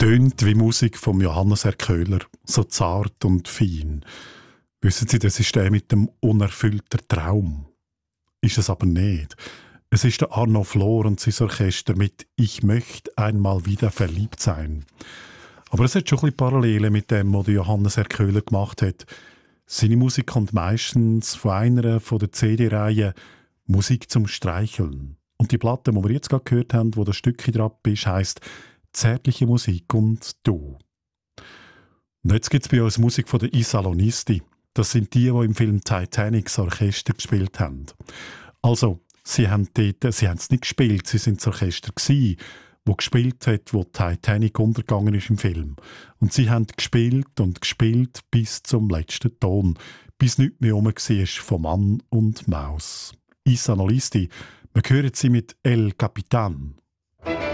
Tönt wie Musik von Johannes R. Köhler, so zart und fein. Wissen Sie, das ist der mit dem unerfüllten Traum. Ist es aber nicht. Es ist der Arno Flor und sein Orchester mit «Ich möchte einmal wieder verliebt sein». Aber es hat schon ein bisschen Parallelen mit dem, was Johannes R. Köhler gemacht hat. Seine Musik kommt meistens von einer von der CD-Reihe «Musik zum Streicheln». Und die Platte, die wir jetzt gerade gehört haben, wo das Stückchen drauf ist, heisst «Zärtliche Musik und du». Und jetzt gibt es bei uns Musik von den Isalonisti. Das sind die im Film Titanic das Orchester gespielt haben. Also, sie haben es nicht gespielt, sie sind das Orchester gsi, wo gespielt hat, wo Titanic untergegangen ist im Film. Und sie haben gespielt und gespielt bis zum letzten Ton, bis nichts mehr rum war von Mann und Maus. Isalonisti, wir hören sie mit El Capitan.